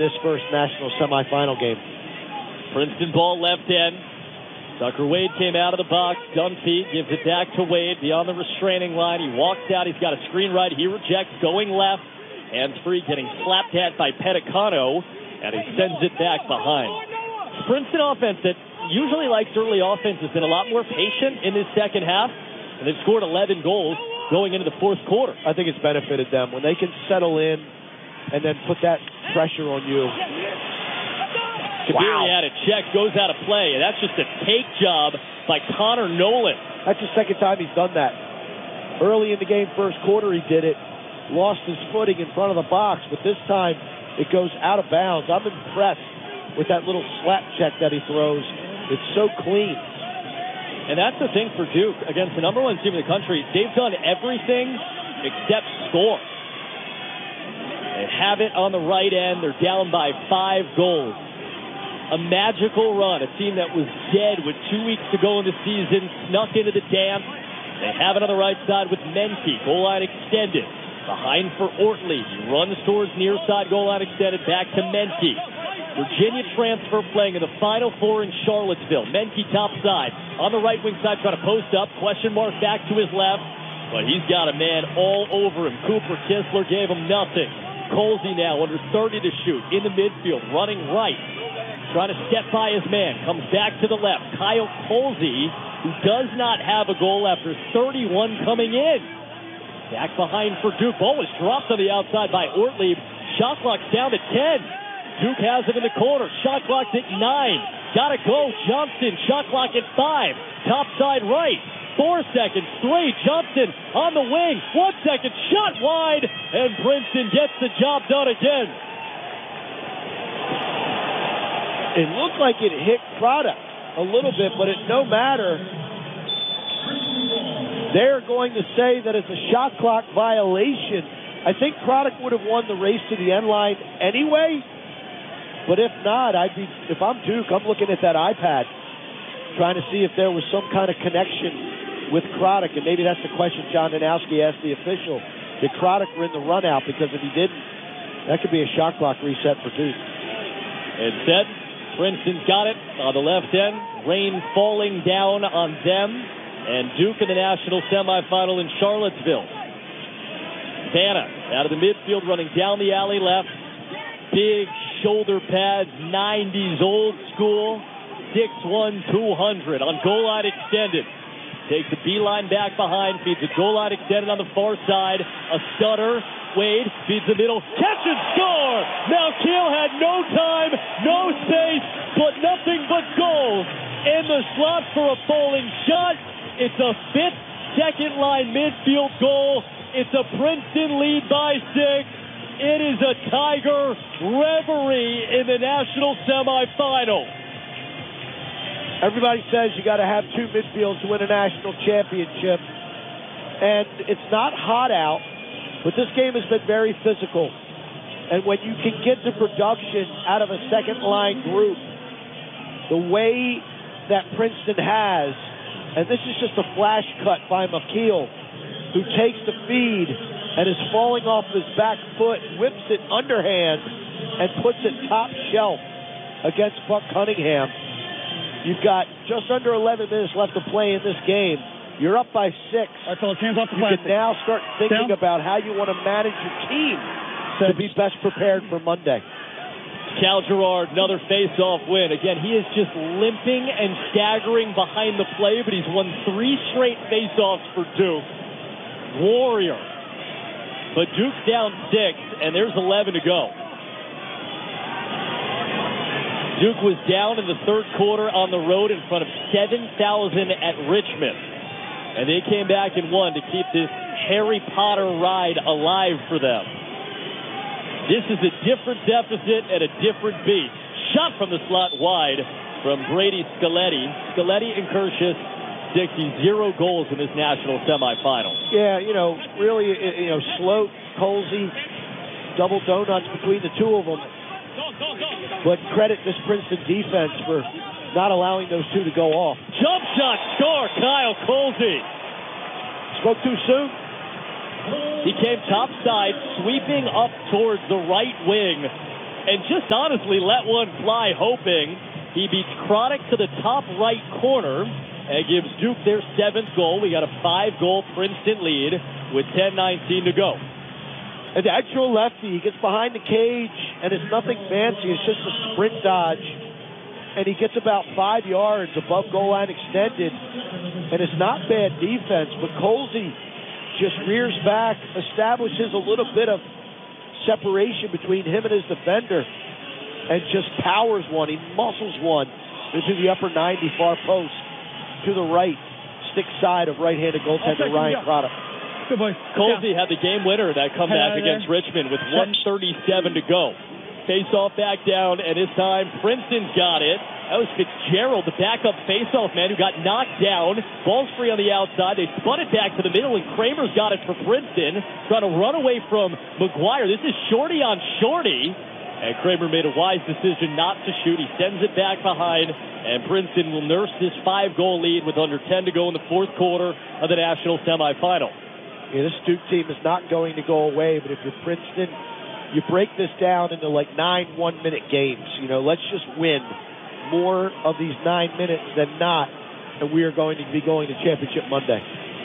this first national semifinal game. Princeton ball left end. Tucker Wade came out of the box. Dunphy gives it back to Wade beyond the restraining line. He walks out. He's got a screen right. He rejects, going left. Hands free, getting slapped at by Petticano, and he sends it back behind. Princeton offense that usually likes early offense has been a lot more patient in this second half, and they've scored 11 goals going into the fourth quarter. I think it's benefited them when they can settle in and then put that pressure on you. Kabiri had a check, goes out of play, and that's just a take job by Connor Nolan. That's the second time he's done that. Early in the game, first quarter, he did it. Lost his footing in front of the box, but this time it goes out of bounds. I'm impressed with that little slap check that he throws. It's so clean. And that's the thing for Duke against the number one team in the country. They've done everything except score. They have it on the right end. They're down by 5 goals. A magical run. A team that was dead with 2 weeks to go in the season snuck into the dance. They have it on the right side with Menti. Goal line extended. Behind for Ortley. He runs towards near side goal line extended. Back to Menti. Virginia transfer playing in the Final Four in Charlottesville. Menti top side. On the right wing side trying to post up. Question mark back to his left. But he's got a man all over him. Cooper Kistler gave him nothing. Colsey now under 30 to shoot. In the midfield. Running right. Trying to step by his man. Comes back to the left. Kyle Colsey, who does not have a goal after 31 coming in. Back behind for Duke. Ball was dropped on the outside by Ortley. Shot clock's down to 10. Duke has it in the corner. Shot clock's at 9. Gotta go. Johnston. Shot clock at 5. Top side right. 4 seconds. 3. Johnston on the wing. 1 second. Shot wide. And Princeton gets the job done again. It looked like it hit Craddock a little bit, but it no matter. They're going to say that it's a shot clock violation. I think Craddock would have won the race to the end line anyway, but if not, if I'm Duke, I'm looking at that iPad, trying to see if there was some kind of connection with Craddock, and maybe that's the question John Danowski asked the official. Did Craddock win the run out? Because if he didn't, that could be a shot clock reset for Duke. Instead, Princeton's got it on the left end. Rain falling down on them. And Duke in the national semifinal in Charlottesville. Vanna out of the midfield running down the alley left. Big shoulder pads, 90s old school. 6'1", 200 on goal line extended. Takes the beeline back behind, feeds the goal line extended on the far side. A stutter. Wade feeds the middle, catch and score! Now Keel had no time, no space, but nothing but goals in the slot for a bowling shot. It's a 5th second line midfield goal. It's a Princeton lead by 6. It is a Tiger reverie in the national semifinal. Everybody says you got to have 2 midfields to win a national championship, and it's not hot out. But this game has been very physical. And when you can get the production out of a second-line group, the way that Princeton has, and this is just a flash cut by McKeel, who takes the feed and is falling off his back foot, whips it underhand, and puts it top shelf against Buck Cunningham. You've got just under 11 minutes left to play in this game. You're up by 6. All right, fellas, hands off the You plastic. can now start thinking about how you want to manage your team to be best prepared for Monday. Cal Girard, another face-off win. Again, he is just limping and staggering behind the play, but he's won 3 straight face-offs for Duke. Warrior. But Duke's down 6, and there's 11 to go. Duke was down in the third quarter on the road in front of 7,000 at Richmond. And they came back and won to keep this Harry Potter ride alive for them. This is a different deficit and a different beat. Shot from the slot wide from Brady Scaletti. Scaletti and Kirshis, 0 goals in this national semifinal. Yeah, really, Sloat, Colsey, double donuts between the 2 of them. But credit this Princeton defense for not allowing those 2 to go off. Jump shot score, Kyle Colsey. Spoke too soon. He came topside, sweeping up towards the right wing. and just honestly let one fly, hoping he beats Chronic to the top right corner and gives Duke their 7th goal. We got a 5-goal Princeton lead with 10:19 to go. And the actual lefty, he gets behind the cage, and it's nothing fancy. It's just a sprint dodge. And he gets about 5 yards above goal line extended. And it's not bad defense, but Colsey just rears back, establishes a little bit of separation between him and his defender, and just powers one. He muscles one into the upper 90 far post to the right, stick side of right-handed goaltender Ryan Craddock. Good boy. Colsey had the game winner in that comeback against Richmond with 1:37 to go. Face-off back down, and this time Princeton's got it. That was Fitzgerald, the backup face-off man who got knocked down. Ball's free on the outside. They spun it back to the middle, and Kramer's got it for Princeton, trying to run away from McGuire. This is Shorty on Shorty, and Kramer made a wise decision not to shoot. He sends it back behind, and Princeton will nurse this 5-goal lead with under 10 to go in the 4th quarter of the national semifinal. Yeah, this Duke team is not going to go away, but if you're Princeton, you break this down into like 9 one-minute games. You know, let's just win more of these 9 minutes than not, and we are going to be going to Championship Monday.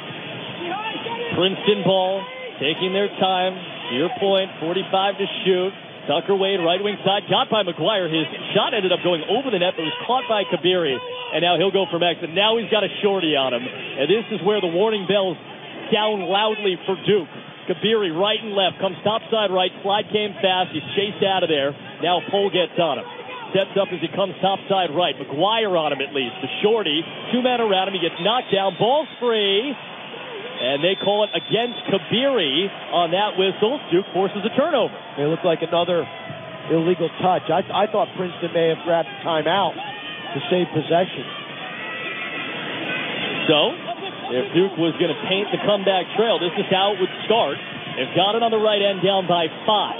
Princeton ball, taking their time. To your point, 45 to shoot. Tucker Wade, right wing side, got by McGuire. His shot ended up going over the net, but was caught by Kabiri, and now he'll go from exit. Now he's got a shorty on him, and this is where the warning bells down loudly for Duke. Kabiri right and left, comes topside right, slide came fast, he's chased out of there. Now Pohl gets on him. Steps up as he comes topside right. McGuire on him at least. The shorty, 2 men around him, he gets knocked down, ball's free, and they call it against Kabiri on that whistle. Duke forces a turnover. It looked like another illegal touch. I thought Princeton may have grabbed a timeout to save possession. So, if Duke was going to paint the comeback trail, this is how it would start. They've got it on the right end, down by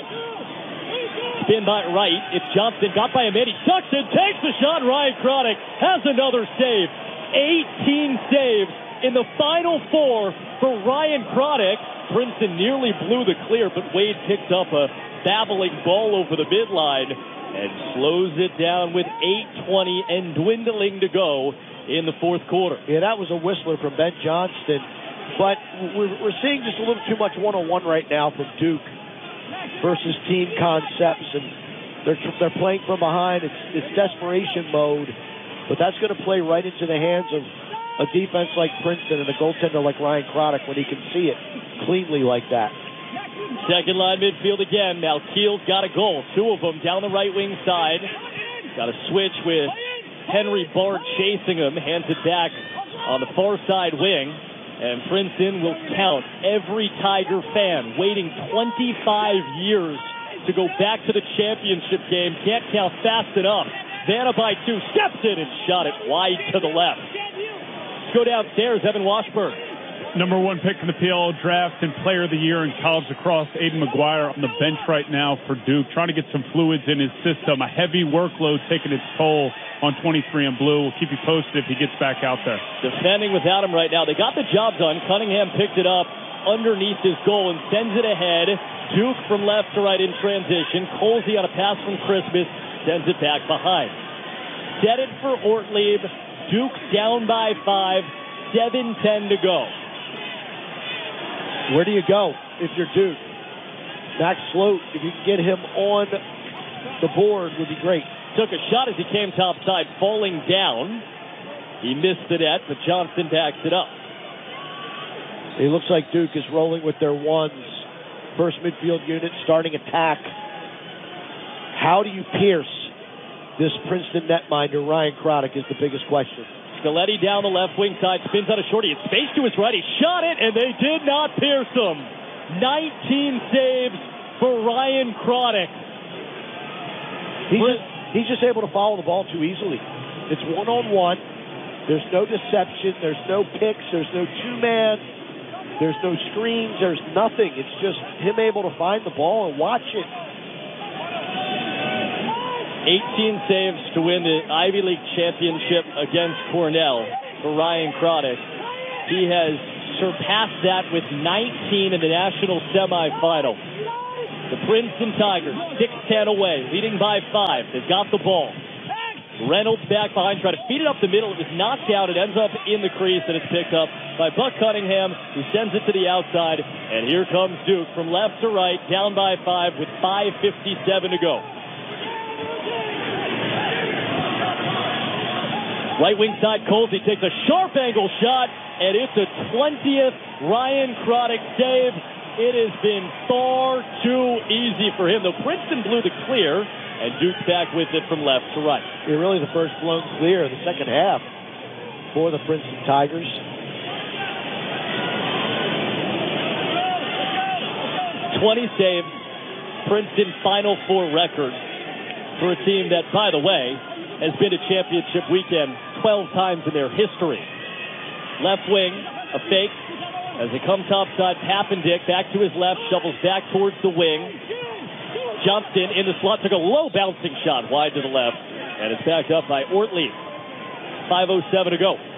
5. Spin by right. It's Johnston, got by Amity. Tucks in, takes the shot. Ryan Craddock has another save. 18 saves in the final 4 for Ryan Craddock. Princeton nearly blew the clear, but Wade picked up a babbling ball over the midline and slows it down with 8:20 and dwindling to go in the 4th quarter. Yeah, that was a whistler from Ben Johnston. But we're seeing just a little too much one-on-one right now from Duke versus team concepts, and they're playing from behind. It's desperation mode, but that's going to play right into the hands of a defense like Princeton and a goaltender like Ryan Craddock when he can see it cleanly like that. Second line midfield again. Now Keel's got a goal. 2 of them down the right wing side. Got a switch with Henry Bard chasing him, hands it back on the far side wing, and Princeton will count every Tiger fan waiting 25 years to go back to the championship game. Can't count fast enough. Vanna by 2, steps in and shot it wide to the left. Let's go downstairs. Evan Washburn. Number 1 pick in the PLO draft and player of the year in college lacrosse, Aiden McGuire on the bench right now for Duke, trying to get some fluids in his system. A heavy workload taking its toll on 23 and blue. We'll keep you posted if he gets back out there. Defending without him right now. They got the job done. Cunningham picked it up underneath his goal and sends it ahead. Duke from left to right in transition. Colsey on a pass from Christmas sends it back behind. Set it for Ortlieb. Duke down by 5. 7:10 to go. Where do you go if you're Duke? Max Sloat, if you can get him on the board, would be great. Took a shot as he came topside, falling down. He missed the net, but Johnston backs it up. It looks like Duke is rolling with their ones. First midfield unit starting attack. How do you pierce this Princeton netminder, Ryan Craddock, is the biggest question. Scaletti down the left wing side, spins on a shorty. It's space to his right. He shot it, and they did not pierce him. 19 saves for Ryan Craddock. He's just able to follow the ball too easily. It's one-on-one. There's no deception. There's no picks. There's no two-man. There's no screens. There's nothing. It's just him able to find the ball and watch it. 18 saves to win the Ivy League championship against Cornell for Ryan Craddock. He has surpassed that with 19 in the national semifinal. The Princeton Tigers, 6-10 away, leading by 5. They've got the ball. Reynolds back behind, trying to feed it up the middle. It was knocked out. It ends up in the crease, and it's picked up by Buck Cunningham, who sends it to the outside. And here comes Duke from left to right, down by 5 with 5:57 to go. Right wing side, Colsey takes a sharp angle shot, and it's a 20th Ryan Croddick save. It has been far too easy for him, though Princeton blew the clear, and Duke's back with it from left to right. You're really the first blown clear of the second half for the Princeton Tigers. 20 saves, Princeton Final Four record for a team that, by the way, has been to championship weekend 12 times in their history. Left wing, a fake. As he comes topside, Pappendick back to his left, shovels back towards the wing. Johnston in the slot, took a low bouncing shot wide to the left, and it's backed up by Ortley. 5:07 to go.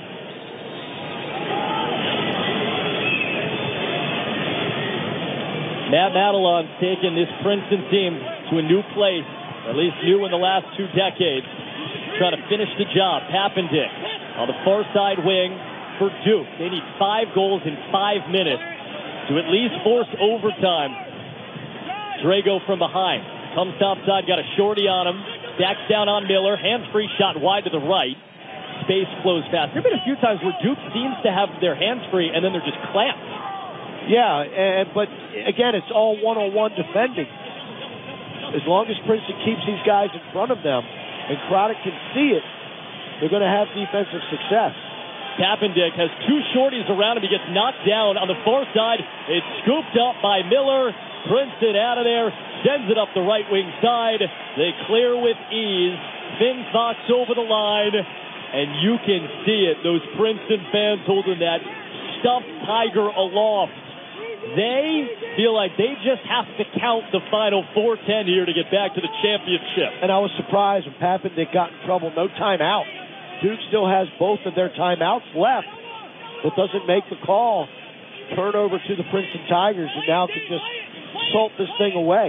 Matt Madelon's taken this Princeton team to a new place, or at least new in the last 2 decades, trying to finish the job. Pappendick on the far side wing for Duke. They need 5 goals in 5 minutes to at least force overtime. Drago from behind. Comes topside, got a shorty on him. Backs down on Miller. Hands-free shot wide to the right. Space flows fast. There have been a few times where Duke seems to have their hands free and then they're just clamped. Yeah, but again, it's all one-on-one defending. As long as Princeton keeps these guys in front of them and Croddick can see it, they're going to have defensive success. Pappendick has 2 shorties around him. He gets knocked down on the far side. It's scooped up by Miller. Princeton out of there, sends it up the right wing side. They clear with ease. Finn Fox over the line, and you can see it. Those Princeton fans holding that stuffed tiger aloft. They feel like they just have to count the final 4:10 here to get back to the championship. And I was surprised when Pappendick got in trouble. No timeout. Duke still has both of their timeouts left, but doesn't make the call. Turnover to the Princeton Tigers, and now can just salt this thing away.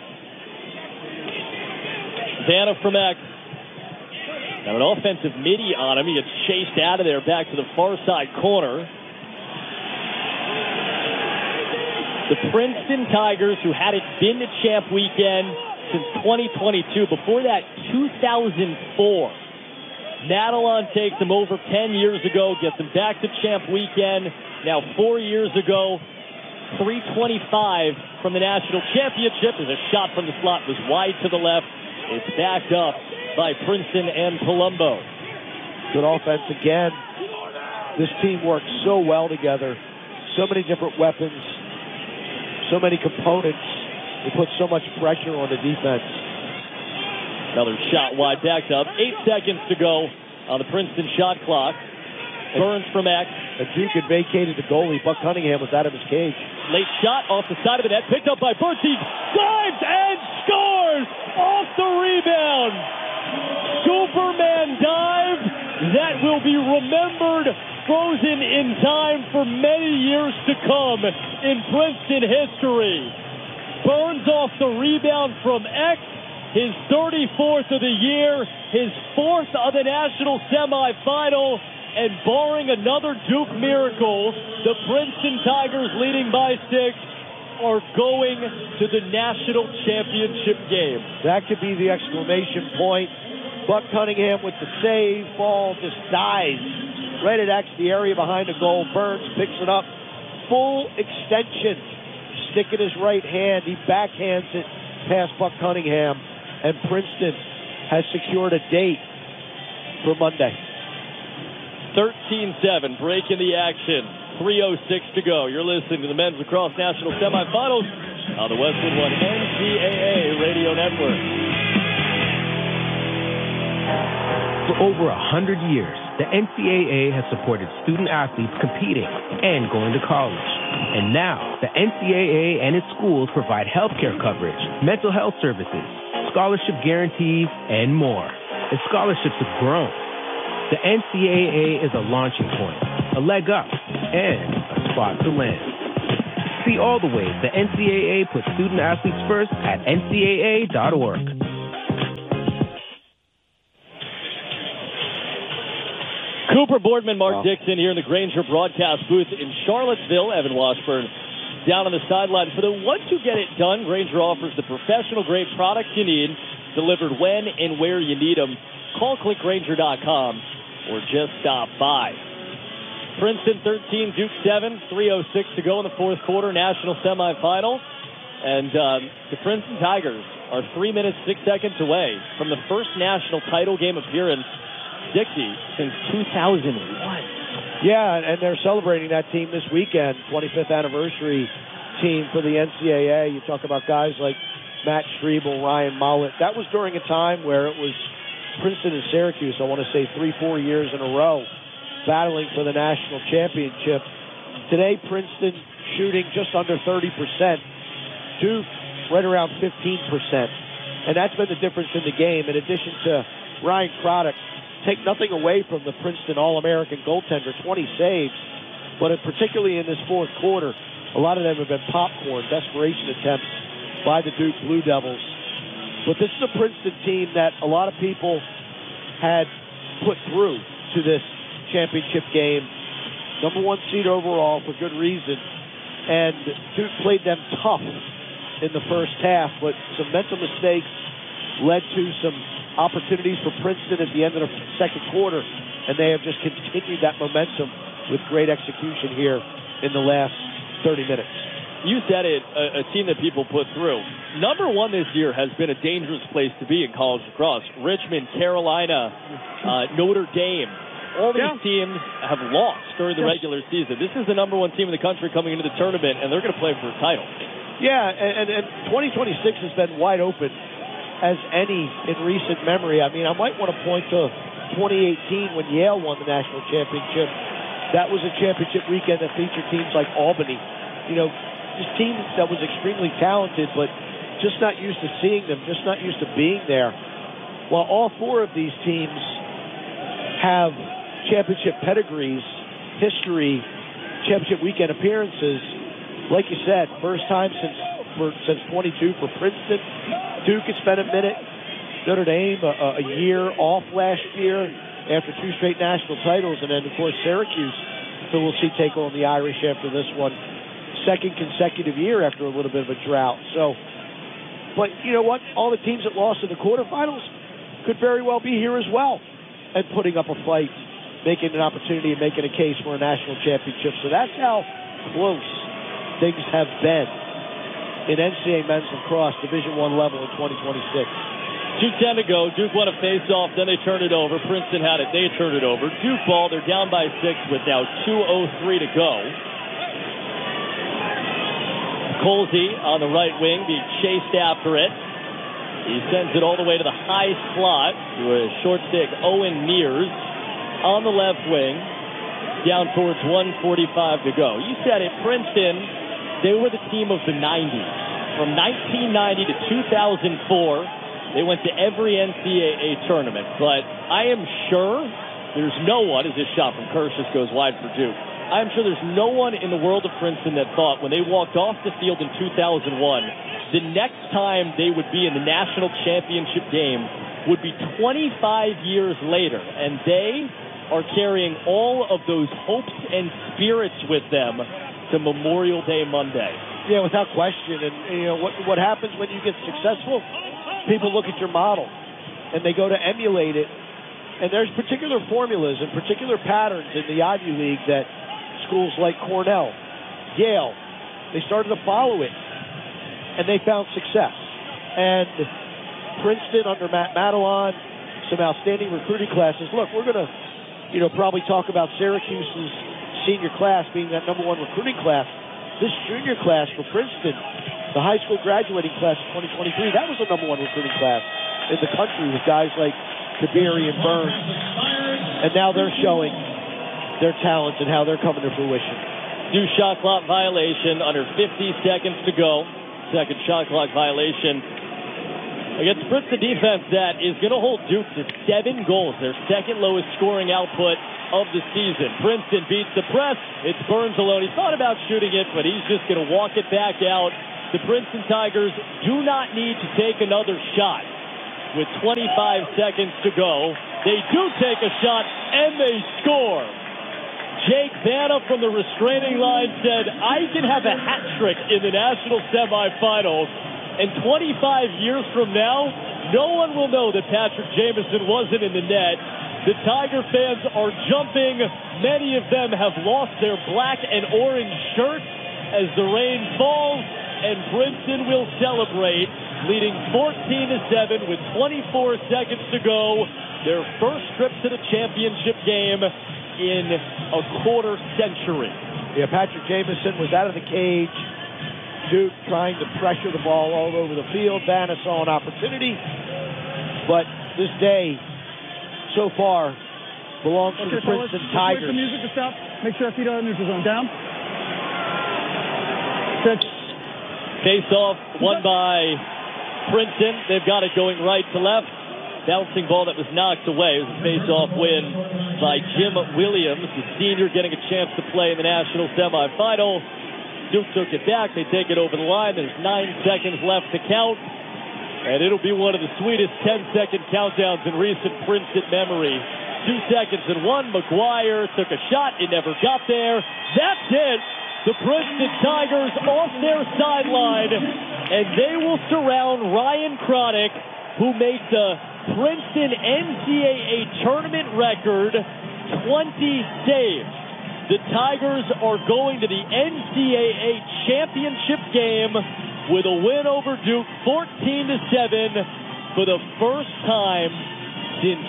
Vanna from X. Now an offensive midi on him. He gets chased out of there back to the far side corner. The Princeton Tigers, who hadn't been to champ weekend since 2022. Before that, 2004. Madelon takes them over 10 years ago, gets them back to champ weekend. Now 4 years ago, 325 from the national championship. There's a shot from the slot, was wide to the left. It's backed up by Princeton and Palumbo. Good offense again. This team works so well together. So many different weapons. So many components. They put so much pressure on the defense. Another shot wide, backed up. 8 seconds to go on the Princeton shot clock. Burns from X. And Duke had vacated the goalie. Buck Cunningham was out of his cage. Late shot off the side of the net, picked up by Burns. He dives and scores off the rebound. Superman dive that will be remembered, frozen in time for many years to come in Princeton history. Burns off the rebound from X. His 34th of the year, his 4th of the national semifinal, and barring another Duke miracle, the Princeton Tigers, leading by 6, are going to the national championship game. That could be the exclamation point. Buck Cunningham with the save, ball just dies right at X, the area behind the goal. Burns picks it up, full extension, stick in his right hand. He backhands it past Buck Cunningham, and Princeton has secured a date for Monday. 13-7, break in the action. 3:06 to go. You're listening to the Men's Lacrosse National Semifinals on the Westwood One NCAA Radio Network. For over 100 years, the NCAA has supported student athletes competing and going to college. And now, the NCAA and its schools provide healthcare coverage, mental health services, scholarship guarantees, and more. And scholarships have grown. The NCAA is a launching point, a leg up, and a spot to land. See all the ways the NCAA puts student athletes first at ncaa.org. Cooper Boardman, Mark Dixon here in the Grainger broadcast booth in Charlottesville. Evan Washburn down on the sideline. For the ones who get it done, Grainger offers the professional-grade products you need, delivered when and where you need them. Call clickgrainger.com or just stop by. Princeton 13, Duke 7, 3:06 to go in the fourth quarter, national semifinal. And the Princeton Tigers are 3 minutes, 6 seconds away from the first national title game appearance, Dixie, since 2001. Yeah, and they're celebrating that team this weekend, 25th anniversary team for the NCAA. You talk about guys like Matt Strebel, Ryan Mollett. That was during a time where it was Princeton and Syracuse, I want to say 3-4 years in a row, battling for the national championship. Today, Princeton shooting just under 30%. Duke right around 15%. And that's been the difference in the game. In addition to Ryan Craddock, take nothing away from the Princeton All-American goaltender, 20 saves. But particularly in this fourth quarter, a lot of them have been popcorn, desperation attempts by the Duke Blue Devils. But this is a Princeton team that a lot of people had put through to this championship game. Number one seed overall for good reason. And Duke played them tough in the first half, but some mental mistakes led to some opportunities for Princeton at the end of the second quarter, and they have just continued that momentum with great execution here in the last 30 minutes. You said it, a team that people put through. Number one this year has been a dangerous place to be in college lacrosse. Richmond, Carolina, Notre Dame. All these teams have lost during the regular season. This is the number one team in the country coming into the tournament, and they're going to play for a title. Yeah, and 2026 has been wide open as any in recent memory. I mean, I might want to point to 2018 when Yale won the national championship. That was a championship weekend that featured teams like Albany. You know, just teams that was extremely talented, but just not used to seeing them, just not used to being there. While all four of these teams have championship pedigrees, history, championship weekend appearances, like you said, first time since 22 for Princeton. Duke has spent a minute. Notre Dame a year off last year after two straight national titles, and then of course Syracuse, who we'll see take on the Irish after this one, second consecutive year after a little bit of a drought. So, but you know what? All the teams that lost in the quarterfinals could very well be here as well, and putting up a fight, making an opportunity, and making a case for a national championship. So that's how close things have been in NCAA men's lacrosse Division I level in 2026. 2:10 to go. Duke won a face-off, then they turned it over. Princeton had it, they turned it over. Duke ball, they're down by 6 with now 2:03 to go. Colsey on the right wing being chased after it. He sends it all the way to the high slot to a short stick. Owen Mears on the left wing, down towards 1:45 to go. You said it, Princeton, they were the team of the 90s. From 1990 to 2004, they went to every NCAA tournament. But I am sure there's no one, as this shot from Kirsch just goes wide for Duke, I am sure there's no one in the world of Princeton that thought when they walked off the field in 2001, the next time they would be in the national championship game would be 25 years later. And they are carrying all of those hopes and spirits with them to Memorial Day Monday. Yeah, without question. And you know what happens when you get successful? People look at your model and they go to emulate it. And there's particular formulas and particular patterns in the Ivy League that schools like Cornell, Yale, they started to follow it and they found success. And Princeton under Matt Madelon, some outstanding recruiting classes. Look, we're going to probably talk about Syracuse's senior class being that number one recruiting class. This junior class for Princeton, the high school graduating class of 2023, that was the number one recruiting class in the country with guys like Kabiri and Burns. And now they're showing their talents and how they're coming to fruition. New shot clock violation under 50 seconds to go. Second shot clock violation against Princeton defense that is going to hold Duke to 7 goals, their second lowest scoring output of the season. Princeton beats the press. It's Burns alone. He thought about shooting it, but he's just going to walk it back out. The Princeton Tigers do not need to take another shot. With 25 seconds to go, they do take a shot, and they score. Jake Vanna from the restraining line said, I can have a hat trick in the national semifinals, and 25 years from now, no one will know that Patrick Jamison wasn't in the net. The Tiger fans are jumping. Many of them have lost their black and orange shirts as the rain falls, and Princeton will celebrate, leading 14-7 with 24 seconds to go. Their first trip to the championship game in a quarter century. Yeah, Patrick Jamison was out of the cage. Duke trying to pressure the ball all over the field. Vanna saw an opportunity, but this day, so far, belongs to the Princeton Tigers. Wait for music to stop. Make sure our feet are in neutral zone. Down. Set. Face-off won by Princeton. They've got it going right to left. Bouncing ball that was knocked away. It was a face-off win by Jim Williams, the senior, getting a chance to play in the national semifinal. Duke took it back. They take it over the line. There's 9 seconds left to count. And it'll be one of the sweetest 10-second countdowns in recent Princeton memory. 2 seconds and 1. McGuire took a shot. It never got there. That's it. The Princeton Tigers off their sideline. And they will surround Ryan Kronick, who makes a Princeton NCAA tournament record 20 saves. The Tigers are going to the NCAA championship game with a win over Duke 14-7 for the first time since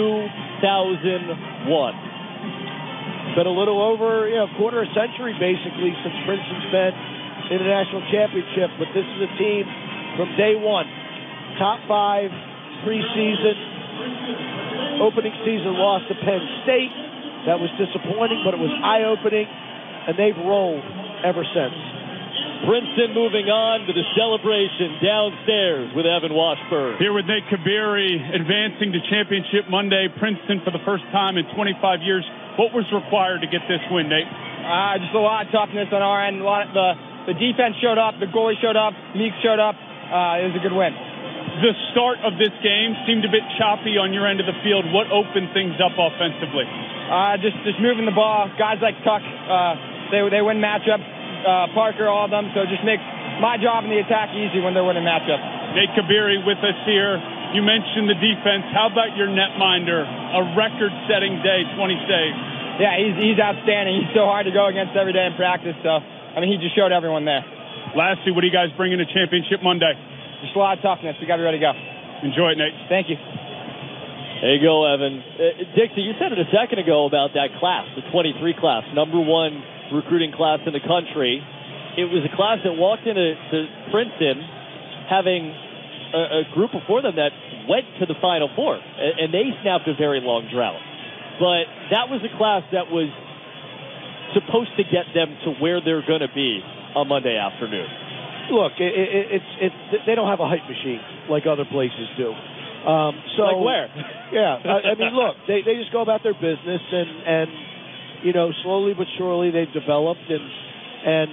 2001. It's been a little over quarter century basically since Princeton's been in the national championship, but this is a team from day one. Top 5 preseason, opening season loss to Penn State. That was disappointing, but it was eye-opening, and they've rolled ever since. Princeton moving on to the celebration downstairs with Evan Washburn. Here with Nate Kabiri, advancing to championship Monday. Princeton for the first time in 25 years. What was required to get this win, Nate? Just a lot of toughness on our end. The defense showed up. The goalie showed up. Meeks showed up. It was a good win. The start of this game seemed a bit choppy on your end of the field. What opened things up offensively? Just moving the ball. Guys like Tuck, they win matchups. Parker, all of them. So it just makes my job in the attack easy when they're winning matchups. Nate Kabiri with us here. You mentioned the defense. How about your netminder? A record-setting day, 20 saves. Yeah, he's outstanding. He's so hard to go against every day in practice. So, he just showed everyone there. Lastly, what do you guys bring in a championship Monday? Just a lot of toughness. We got to be ready to go. Enjoy it, Nate. Thank you. There you go, Evan. Dixie, you said it a second ago about that class, the 23 class, number 1 recruiting class in the country. It was a class that walked into Princeton having a group before them that went to the Final Four, and they snapped a very long drought. But that was a class that was supposed to get them to where they're going to be on Monday afternoon. Look, they don't have a hype machine like other places do. Like where? Yeah, look, they just go about their business, and slowly but surely they've developed, and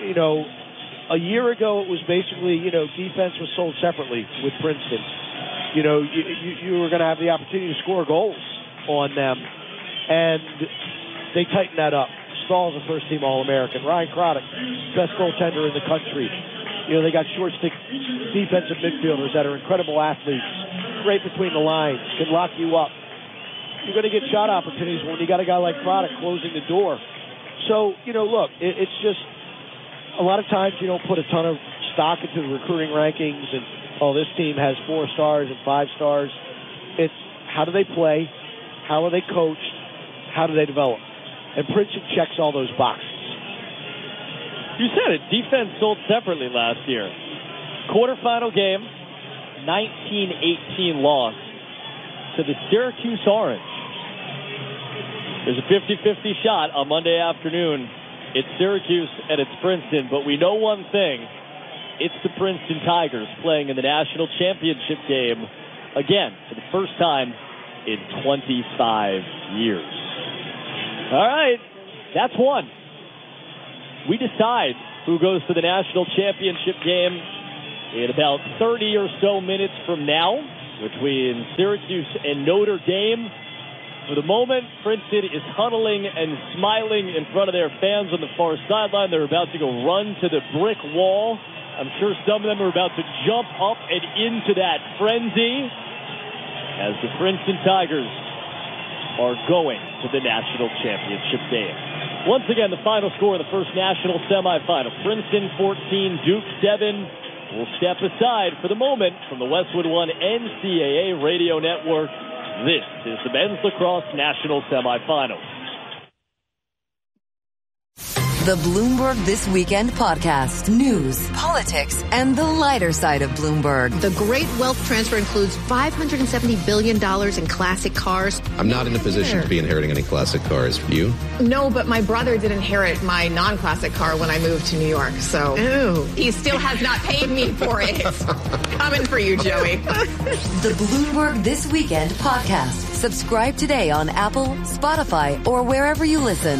a year ago it was basically defense was sold separately with Princeton. You were going to have the opportunity to score goals on them, and they tightened that up. Stahl's a first-team All-American. Ryan Kronick, best goaltender in the country. They got short-stick defensive midfielders that are incredible athletes, great between the lines, can lock you up. You're going to get shot opportunities when you got a guy like Kronick closing the door. So, look, it's just a lot of times you don't put a ton of stock into the recruiting rankings and, this team has 4 stars and 5 stars. It's how do they play? How are they coached? How do they develop? And Princeton checks all those boxes. You said it. Defense sold separately last year. Quarterfinal game, 19-18 loss to the Syracuse Orange. There's a 50-50 shot on Monday afternoon. It's Syracuse and it's Princeton, but we know one thing. it's the Princeton Tigers playing in the national championship game again for the first time in 25 years. All right, that's one. We decide who goes to the national championship game in about 30 or so minutes from now between Syracuse and Notre Dame. For the moment, Princeton is huddling and smiling in front of their fans on the far sideline. They're about to go run to the brick wall. I'm sure some of them are about to jump up and into that frenzy as the Princeton Tigers are going to the national championship game. Once again, the final score of the first national semifinal. Princeton 14, Duke 7. We'll step aside for the moment from the Westwood One NCAA Radio Network. This is the Men's Lacrosse National Semifinals. The Bloomberg This Weekend podcast. News, politics, and the lighter side of Bloomberg. The great wealth transfer includes $570 billion in classic cars. I'm not in a position to be inheriting any classic cars. You? No, but my brother did inherit my non-classic car when I moved to New York, so he still has not paid me for it. Coming for you, Joey. The Bloomberg This Weekend podcast. Subscribe today on Apple, Spotify, or wherever you listen.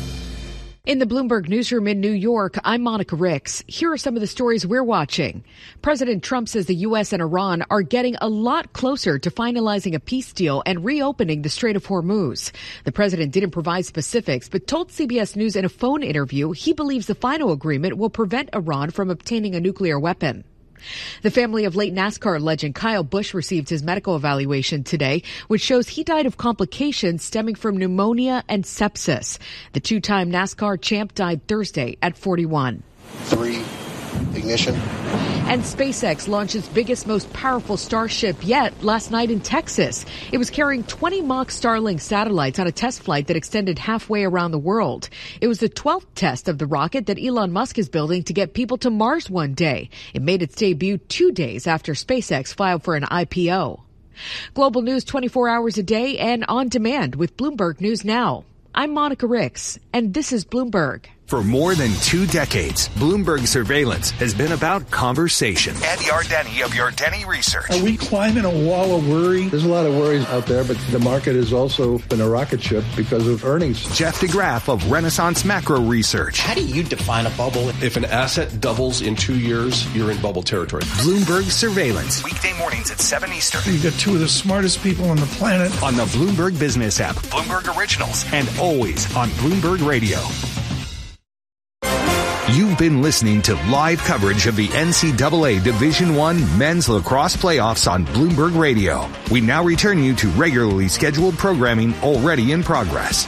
In the Bloomberg Newsroom in New York, I'm Monica Ricks. Here are some of the stories we're watching. President Trump says the U.S. and Iran are getting a lot closer to finalizing a peace deal and reopening the Strait of Hormuz. The president didn't provide specifics, but told CBS News in a phone interview he believes the final agreement will prevent Iran from obtaining a nuclear weapon. The family of late NASCAR legend Kyle Busch received his medical evaluation today, which shows he died of complications stemming from pneumonia and sepsis. The two-time NASCAR champ died Thursday at 41. 3, ignition. And SpaceX launched its biggest, most powerful Starship yet last night in Texas. It was carrying 20 mock Starlink satellites on a test flight that extended halfway around the world. It was the 12th test of the rocket that Elon Musk is building to get people to Mars one day. It made its debut 2 days after SpaceX filed for an IPO. Global news 24 hours a day and on demand with Bloomberg News Now. I'm Monica Ricks, and this is Bloomberg. For more than 2 decades, Bloomberg Surveillance has been about conversation. Ed Yardeni of Yardeni Research. Are we climbing a wall of worry? There's a lot of worries out there, but the market has also been a rocket ship because of earnings. Jeff DeGraff of Renaissance Macro Research. How do you define a bubble? If an asset doubles in 2 years, you're in bubble territory. Bloomberg Surveillance. Weekday mornings at 7 Eastern. You've got 2 of the smartest people on the planet. On the Bloomberg Business app. Bloomberg Originals. And always on Bloomberg Radio. You've been listening to live coverage of the NCAA Division I Men's Lacrosse Playoffs on Bloomberg Radio. We now return you to regularly scheduled programming already in progress.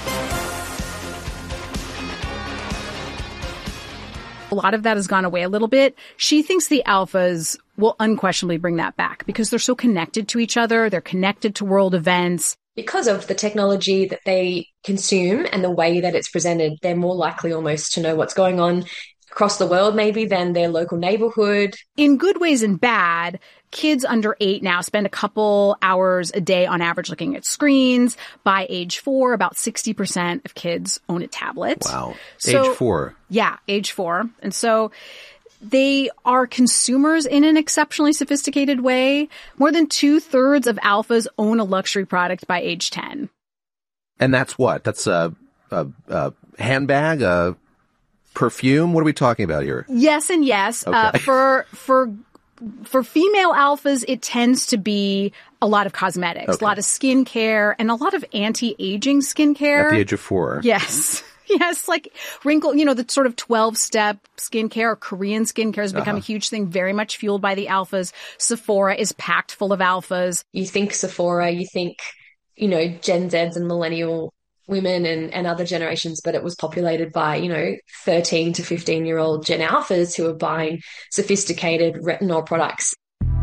A lot of that has gone away a little bit. She thinks the alphas will unquestionably bring that back because they're so connected to each other. They're connected to world events. Because of the technology that they consume and the way that it's presented, they're more likely almost to know what's going on across the world maybe than their local neighborhood. In good ways and bad, kids under 8 now spend a couple hours a day on average looking at screens. By age 4, about 60% of kids own a tablet. Wow. So, age 4. Yeah, age 4. And so they are consumers in an exceptionally sophisticated way. More than 2/3 of alphas own a luxury product by age 10. And that's what? That's a handbag, a perfume? What are we talking about here? Yes and yes. Okay. For female alphas, it tends to be a lot of cosmetics, a lot of skincare, and a lot of anti-aging skincare. At the age of 4. Yes. Yes, like wrinkle, the sort of 12-step skincare, Korean skincare has become a huge thing, very much fueled by the alphas. Sephora is packed full of alphas. You think Sephora, you think, Gen Zs and millennial women and other generations, but it was populated by, 13 to 15-year-old Gen Alphas who are buying sophisticated retinol products.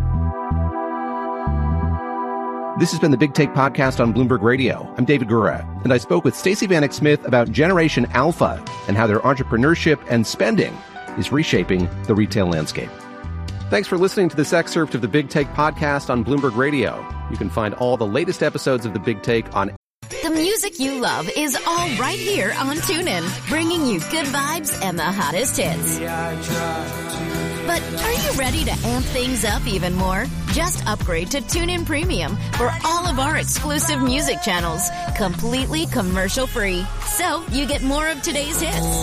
This has been the Big Take Podcast on Bloomberg Radio. I'm David Gura, and I spoke with Stacey Vanek Smith about Generation Alpha and how their entrepreneurship and spending is reshaping the retail landscape. Thanks for listening to this excerpt of the Big Take Podcast on Bloomberg Radio. You can find all the latest episodes of the Big Take on. The music you love is all right here on TuneIn, bringing you good vibes and the hottest hits. But are you ready to amp things up even more? Just upgrade to TuneIn Premium for all of our exclusive music channels, completely commercial-free. So you get more of today's hits,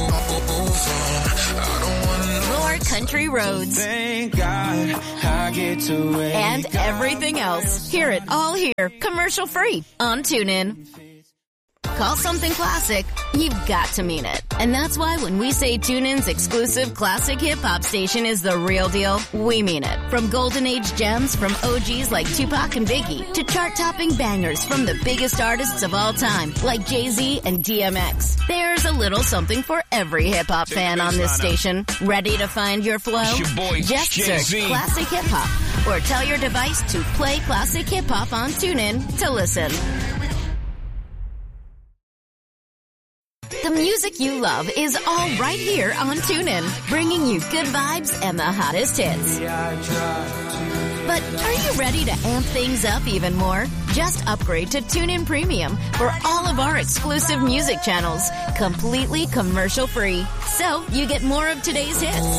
more country roads, Thank God I get to wake and everything else. Hear it all here, commercial-free on TuneIn. Call something classic, you've got to mean it. And that's why when we say TuneIn's exclusive classic hip-hop station is the real deal, we mean it. From golden age gems from OGs like Tupac and Biggie to chart-topping bangers from the biggest artists of all time like Jay-Z and DMX. There's a little something for every hip-hop fan on this station. Ready to find your flow? It's your boy, Just Jay-Z. search Classic Hip Hop or tell your device to play Classic Hip Hop on TuneIn to listen. The music you love is all right here on TuneIn, bringing you good vibes and the hottest hits. But are you ready to amp things up even more? Just upgrade to TuneIn Premium for all of our exclusive music channels, completely commercial-free. So you get more of today's hits,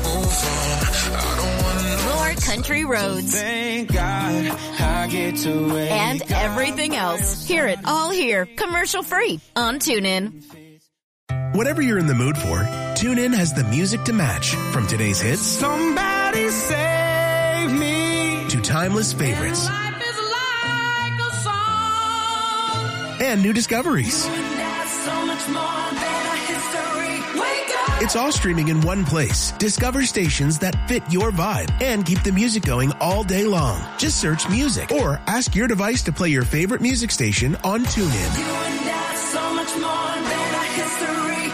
more country roads, Thank God I get to wake and everything else. Hear it all here, commercial-free on TuneIn. Whatever you're in the mood for, TuneIn has the music to match. From today's hits, Somebody save me, to timeless favorites, life is like a song. and new discoveries. That's so much more than a history. Wake up. It's all streaming in one place. Discover stations that fit your vibe and keep the music going all day long. Just search music or ask your device to play your favorite music station on TuneIn. You and that's so much more than a history.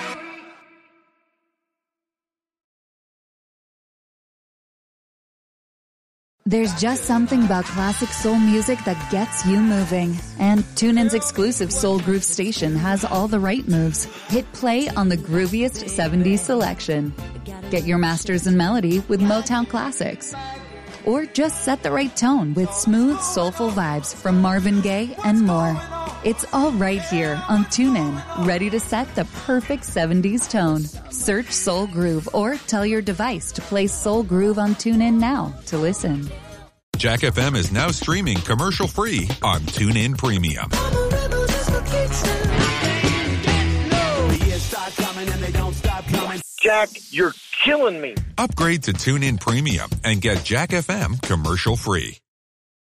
There's just something about classic soul music that gets you moving. And TuneIn's exclusive Soul Groove station has all the right moves. Hit play on the grooviest 70s selection. Get your masters in melody with Motown classics. Or just set the right tone with smooth, soulful vibes from Marvin Gaye and more. It's all right here on TuneIn, ready to set the perfect 70s tone. Search Soul Groove or tell your device to play Soul Groove on TuneIn now to listen. Jack FM is now streaming commercial-free on TuneIn Premium. Jack, you're killing me. Upgrade to TuneIn Premium and get Jack FM commercial-free.